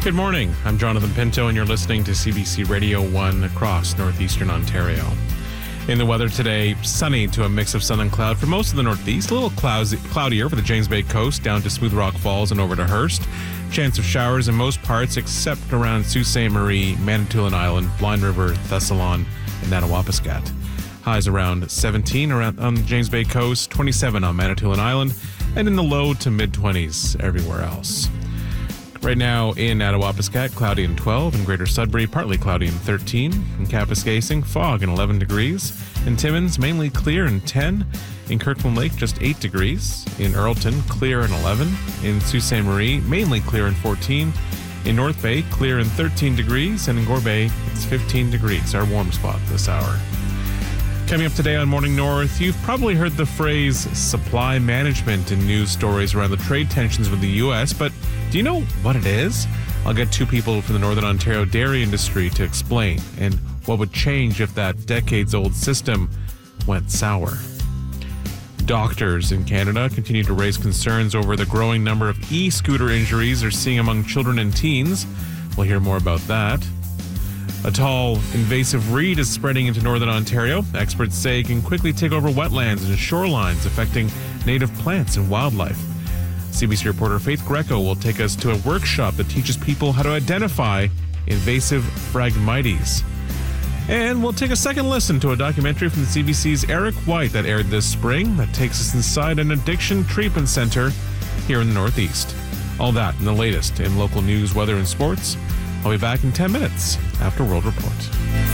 Good morning. I'm Jonathan Pinto, and you're listening to CBC Radio 1 across northeastern Ontario. In the weather today, sunny to a mix of sun and cloud for most of the northeast. A little cloudier for the James Bay coast down to Smooth Rock Falls and over to Hearst. Chance of showers in most parts except around Sault Ste. Marie, Manitoulin Island, Blind River, Thessalon, and Attawapiskat. Highs around 17 on the James Bay coast, 27 on Manitoulin Island, and in the low to mid-20s everywhere else. Right now in Attawapiskat, cloudy and 12. In Greater Sudbury, partly cloudy and 13. In Kapuskasing, fog and 11 degrees. In Timmins, mainly clear and 10. In Kirkland Lake, just 8 degrees. In Earlton, clear and 11. In Sault Ste. Marie, mainly clear and 14. In North Bay, clear and 13 degrees. And in Gore Bay, it's 15 degrees, our warm spot this hour. Coming up today on Morning North, you've probably heard the phrase supply management in news stories around the trade tensions with the U.S., but do you know what it is? I'll get two people from the Northern Ontario dairy industry to explain, and what would change if that decades-old system went sour. Doctors in Canada continue to raise concerns over the growing number of e-scooter injuries they're seeing among children and teens. We'll hear more about that. A tall, invasive reed is spreading into Northern Ontario. Experts say it can quickly take over wetlands and shorelines, affecting native plants and wildlife. CBC reporter Faith Greco will take us to a workshop that teaches people how to identify invasive Phragmites. And we'll take a second listen to a documentary from the CBC's Eric White that aired this spring that takes us inside an addiction treatment center here in the Northeast. All that and the latest in local news, weather, and sports. I'll be back in 10 minutes after World Report.